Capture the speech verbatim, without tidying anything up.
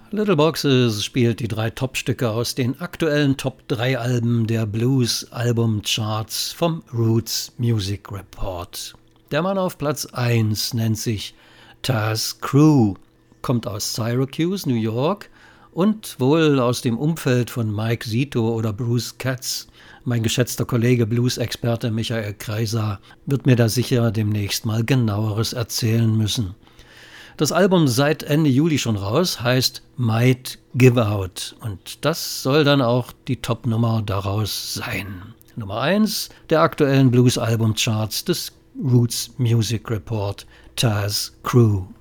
Little Boxes spielt die drei Topstücke aus den aktuellen Top drei Alben der Blues-Album-Charts vom Roots Music Report. Der Mann auf Platz eins nennt sich Taz Crew, kommt aus Syracuse, New York und wohl aus dem Umfeld von Mike Zito oder Bruce Katz. Mein geschätzter Kollege Blues-Experte Michael Kreiser wird mir da sicher demnächst mal genaueres erzählen müssen. Das Album seit Ende Juli schon raus, heißt Might Give Out und das soll dann auch die Top-Nummer daraus sein. Nummer eins der aktuellen Blues-Album-Charts des Roots Music Report, Taz Crew.